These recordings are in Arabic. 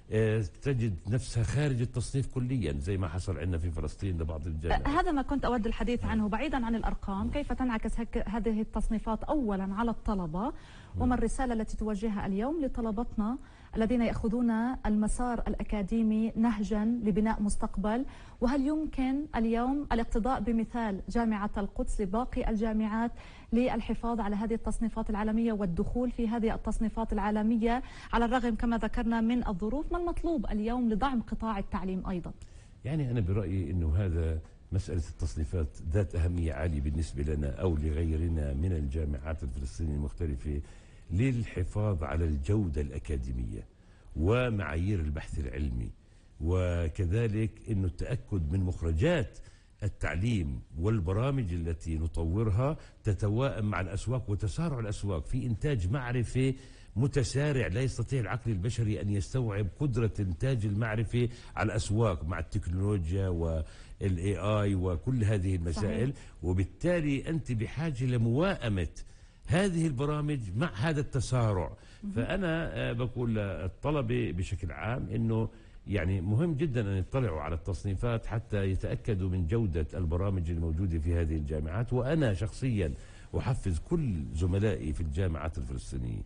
تجد نفسها خارج التصنيف كليا زي ما حصل عندنا في فلسطين لبعض الجامعات. هذا ما كنت أود الحديث عنه. بعيدا عن الأرقام، كيف تنعكس هذه التصنيفات أولا على الطلبة، وما الرسالة التي توجهها اليوم لطلبتنا الذين يأخذون المسار الأكاديمي نهجا لبناء مستقبل؟ وهل يمكن اليوم الاقتداء بمثال جامعة القدس لباقي الجامعات للحفاظ على هذه التصنيفات العالمية والدخول في هذه التصنيفات العالمية على الرغم كما ذكرنا من الظروف؟ ما المطلوب اليوم لدعم قطاع التعليم أيضا؟ يعني أنا برأيي أنه هذا مسألة التصنيفات ذات أهمية عالية بالنسبة لنا أو لغيرنا من الجامعات الفلسطينية المختلفة للحفاظ على الجودة الأكاديمية ومعايير البحث العلمي، وكذلك أنه التأكد من مخرجات التعليم والبرامج التي نطورها تتوائم مع الأسواق وتسارع الأسواق في إنتاج معرفة متسارع. لا يستطيع العقل البشري أن يستوعب قدرة إنتاج المعرفة على الأسواق مع التكنولوجيا والاي اي وكل هذه المسائل. صحيح. وبالتالي أنت بحاجة لمواءمة هذه البرامج مع هذا التسارع. فأنا بقول للطلبة بشكل عام أنه يعني مهم جدا أن يطلعوا على التصنيفات حتى يتأكدوا من جودة البرامج الموجودة في هذه الجامعات. وأنا شخصيا أحفز كل زملائي في الجامعات الفلسطينية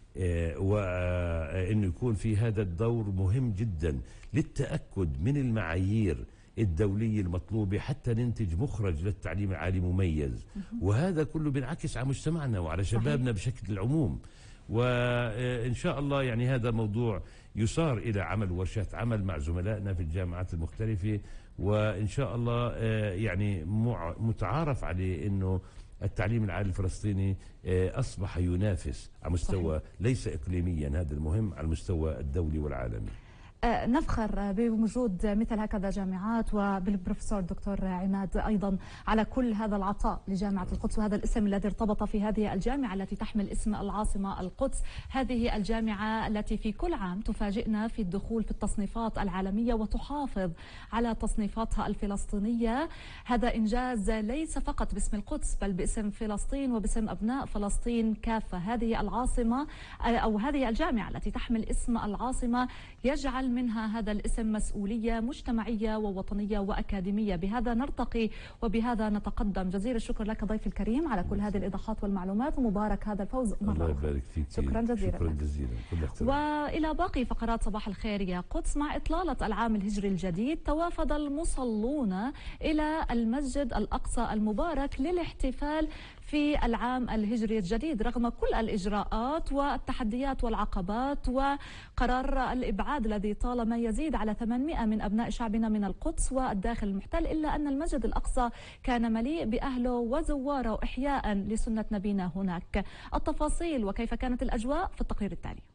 وأنه يكون في هذا الدور مهم جدا للتأكد من المعايير الدولية المطلوبة حتى ننتج مخرج للتعليم العالي مميز. وهذا كله بينعكس على مجتمعنا وعلى شبابنا بشكل العموم. وإن شاء الله يعني هذا موضوع يصار إلى عمل ورشات عمل مع زملائنا في الجامعات المختلفة، وإن شاء الله يعني متعارف عليه أنه التعليم العالي الفلسطيني أصبح ينافس على مستوى ليس إقليميا، هذا المهم، على المستوى الدولي والعالمي. نفخر بوجود مثل هكذا جامعات وبالبروفيسور دكتور عماد أيضا على كل هذا العطاء لجامعة القدس وهذا الاسم الذي ارتبط في هذه الجامعة التي تحمل اسم العاصمة القدس، هذه الجامعة التي في كل عام تفاجئنا في الدخول في التصنيفات العالمية وتحافظ على تصنيفاتها الفلسطينية. هذا إنجاز ليس فقط باسم القدس بل باسم فلسطين وباسم أبناء فلسطين كافة. هذه العاصمة أو هذه الجامعة التي تحمل اسم العاصمة يجعل منها هذا الاسم مسؤولية مجتمعية ووطنية وأكاديمية. بهذا نرتقي وبهذا نتقدم. جزيل الشكر لك ضيفي الكريم على كل هذه الإيضاحات والمعلومات، ومبارك هذا الفوز مرة الله يبارك فيك. شكرا جزيلا. شكرا جزيلا. وإلى باقي فقرات صباح الخير يا قدس. مع إطلالة العام الهجري الجديد توافد المصلون إلى المسجد الأقصى المبارك للاحتفال في العام الهجري الجديد رغم كل الإجراءات والتحديات والعقبات وقرار الإبعاد الذي طالما يزيد على 800 من أبناء شعبنا من القدس والداخل المحتل، إلا أن المسجد الأقصى كان مليء بأهله وزواره إحياء لسنة نبينا هناك. التفاصيل وكيف كانت الأجواء في التقرير التالي.